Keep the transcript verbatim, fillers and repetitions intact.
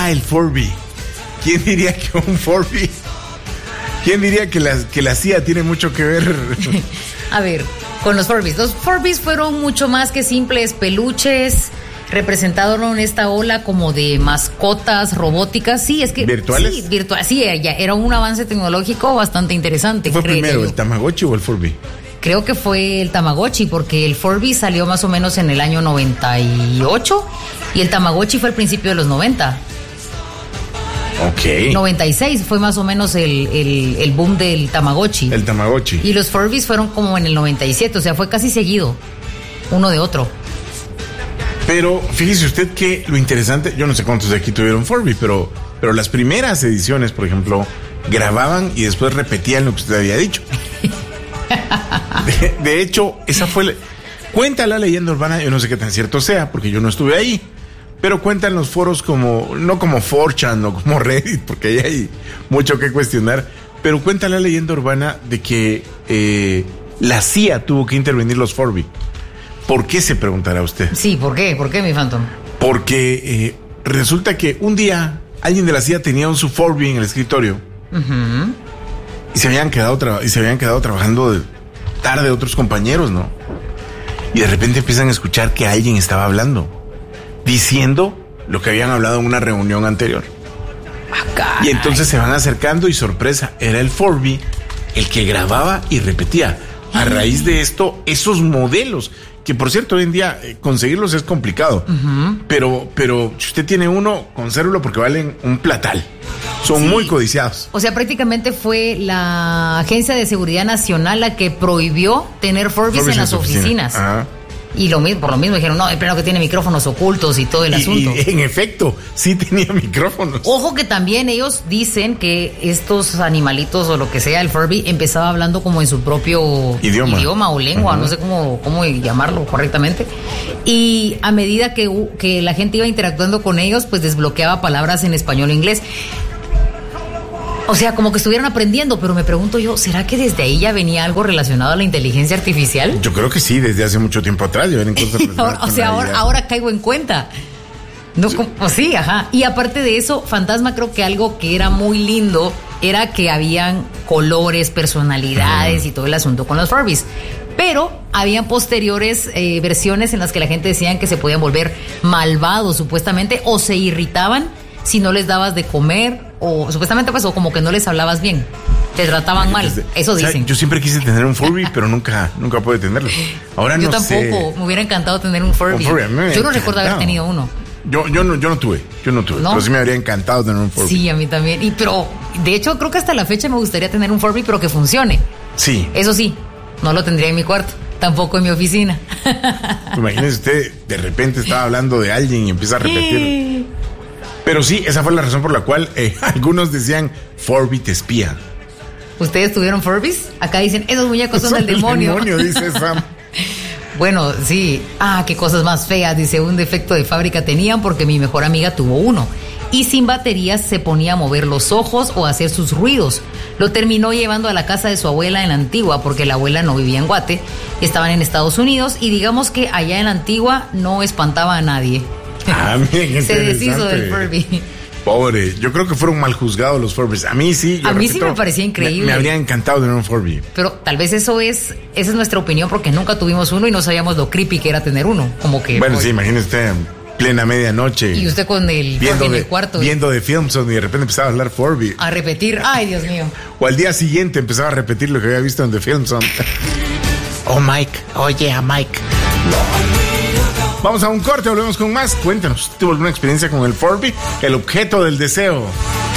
Ah, el Furby. ¿Quién diría que un Furby? ¿Quién diría que la, que la C I A tiene mucho que ver? A ver, con los Furbies. Los Furbies fueron mucho más que simples peluches. Representaron esta ola como de mascotas robóticas. Sí, es que... ¿Virtuales? Sí, virtual, sí, ya era un avance tecnológico bastante interesante. ¿Fue primero el Tamagotchi o el Furby? Creo que fue el Tamagotchi, porque el Furby salió más o menos en el año noventa y ocho y el Tamagotchi fue al principio de los noventa. Ok. noventa y seis fue más o menos el, el, el boom del Tamagotchi. El Tamagotchi. Y los Furbies fueron como en el noventa y siete, o sea, fue casi seguido, uno de otro. Pero fíjese usted que lo interesante, yo no sé cuántos de aquí tuvieron Furby, pero, pero las primeras ediciones, por ejemplo, grababan y después repetían lo que usted había dicho. De, de hecho, esa fue la, cuenta la leyenda urbana, yo no sé qué tan cierto sea, porque yo no estuve ahí, pero cuentan los foros como, no como four chan o como Reddit, porque ahí hay mucho que cuestionar, pero cuenta la leyenda urbana de que eh, la C I A tuvo que intervenir los Furby. ¿Por qué, se preguntará usted? Sí, ¿por qué? ¿Por qué, mi Phantom? Porque eh, resulta que un día alguien de la C I A tenía un su Furby en el escritorio. Uh-huh. Y se habían quedado tra- y se habían quedado trabajando de tarde otros compañeros, ¿no? Y de repente empiezan a escuchar que alguien estaba hablando, diciendo lo que habían hablado en una reunión anterior. Ah, y entonces se van acercando y sorpresa, era el Furby el que grababa y repetía. A raíz de esto, esos modelos, que por cierto hoy en día eh, conseguirlos es complicado, uh-huh. pero, pero si usted tiene uno, consérvelo porque valen un platal. Son sí. muy codiciados. O sea, prácticamente fue la Agencia de Seguridad Nacional la que prohibió tener Furbies en las oficinas. Ajá. Y lo mismo, por lo mismo dijeron, no, el pleno que tiene micrófonos ocultos y todo el y, asunto. Y en efecto, sí tenía micrófonos. Ojo que también ellos dicen que estos animalitos o lo que sea, el Furby, empezaba hablando como en su propio idioma, idioma o lengua, uh-huh. no sé cómo, cómo llamarlo correctamente. Y a medida que, que la gente iba interactuando con ellos, pues desbloqueaba palabras en español e inglés. O sea, como que estuvieran aprendiendo, pero me pregunto yo, ¿será que desde ahí ya venía algo relacionado a la inteligencia artificial? Yo creo que sí, desde hace mucho tiempo atrás. Ya ven cosas ahora, o sea, ahora, ahora caigo en cuenta. No, sí. Como, sí, ajá. Y aparte de eso, Fantasma, creo que algo que era muy lindo era que habían colores, personalidades uh-huh. y todo el asunto con los Furbies. Pero habían posteriores eh, versiones en las que la gente decían que se podían volver malvados, supuestamente, o se irritaban si no les dabas de comer, o supuestamente pues, o como que no les hablabas bien, te trataban mal, eso dicen. O sea, yo siempre quise tener un Furby, pero nunca, nunca pude tenerlo. Ahora yo no tampoco, sé. Me hubiera encantado tener un Furby. Un Furby yo no recuerdo haber tenido uno. Yo, yo no, yo no tuve, yo no tuve, ¿no? Pero sí me habría encantado tener un Furby. Sí, a mí también. Y pero, de hecho, creo que hasta la fecha me gustaría tener un Furby, pero que funcione. Sí. Eso sí, no lo tendría en mi cuarto. Tampoco en mi oficina. Imagínese usted, de repente estaba hablando de alguien y empieza a repetir. Pero sí, esa fue la razón por la cual eh, algunos decían Furby te espía. ¿Ustedes tuvieron Furbies? Acá dicen, esos muñecos son, son del demonio. El demonio, dice Sam. Bueno, sí. Ah, qué cosas más feas. Dice, un defecto de fábrica tenían porque mi mejor amiga tuvo uno. Y sin baterías se ponía a mover los ojos o a hacer sus ruidos. Lo terminó llevando a la casa de su abuela en la Antigua, porque la abuela no vivía en Guate, estaban en Estados Unidos, y digamos que allá en la Antigua no espantaba a nadie. Ah, bien, se deshizo del Furby. Pobre, yo creo que fueron mal juzgados los Furbies. A mí sí. A mí repito, sí me parecía increíble. Me, me habría encantado tener un Furby. Pero tal vez eso es, esa es nuestra opinión, porque nunca tuvimos uno y no sabíamos lo creepy que era tener uno. Como que. Bueno, hoy, sí, imagínese usted plena medianoche. Y usted con el Furby en el cuarto. Viendo de Filmson y de repente empezaba a hablar Furby. A repetir, ay Dios mío. O al día siguiente empezaba a repetir lo que había visto en The Filmson. Oh Mike, oye a Mike. Vamos a un corte, volvemos con más. Cuéntanos, ¿tuvo alguna experiencia con el Furby? El objeto del deseo.